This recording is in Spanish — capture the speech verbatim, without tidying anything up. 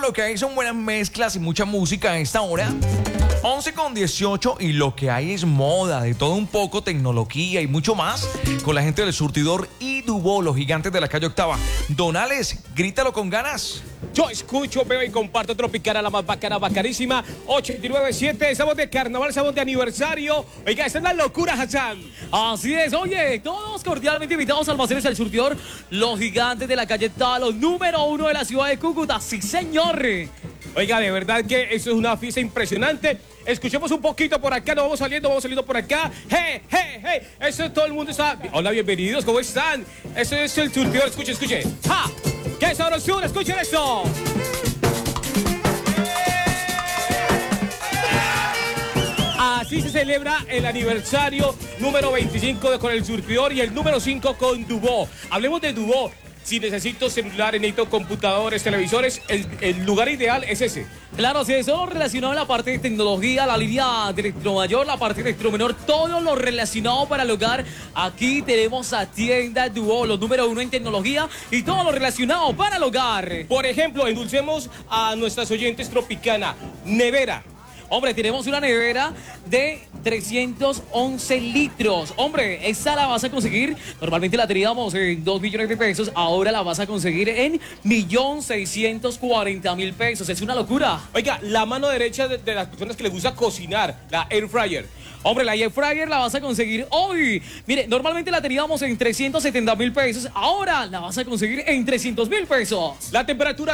lo que hay son buenas mezclas y mucha música a esta hora. once con dieciocho y lo que hay es moda, de todo un poco, tecnología y mucho más con la gente del Surtidor y Dubó, los gigantes de la calle Octava. Donales, grítalo con ganas. Yo escucho, veo y comparto Tropicana, la más bacana, bacanísima. ochenta y nueve punto siete, estamos de carnaval, estamos de aniversario. Oiga, esta es la locura, Hassan. Así es, oye, todos cordialmente invitados a Almacenes El Surtidor, los gigantes de la calle Octava, los número uno de la ciudad de Cúcuta. Sí, señor. Oiga, de verdad que eso es una fiesta impresionante. Escuchemos un poquito por acá, nos vamos saliendo, vamos saliendo por acá. ¡Hey, hey, hey! Eso todo el mundo está... Hola, bienvenidos, ¿cómo están? Eso es El Surtidor, escuche, escuche. ¡Ja! ¡Qué sabrosura! ¡Escuchen eso! Así se celebra el aniversario número veinticinco de con El Surtidor y el número cinco con Dubó. Hablemos de Dubó. Si necesito celulares, necesito computadores, televisores, el, el lugar ideal es ese. Claro, si eso relacionado a la parte de tecnología, la línea de electromayor, la parte de electromenor, todo lo relacionado para el hogar. Aquí tenemos a Tienda Dubó, los número uno en tecnología y todo lo relacionado para el hogar. Por ejemplo, endulcemos a nuestras oyentes Tropicana, nevera. Hombre, tenemos una nevera de trescientos once litros. Hombre, esa la vas a conseguir. Normalmente la teníamos en dos millones de pesos. Ahora la vas a conseguir en un millón seiscientos cuarenta mil pesos. Es una locura. Oiga, la mano derecha de, de las personas que les gusta cocinar, la air fryer. Hombre, la air fryer la vas a conseguir hoy. Mire, normalmente la teníamos en trescientos setenta mil pesos. Ahora la vas a conseguir en trescientos mil pesos. La temperatura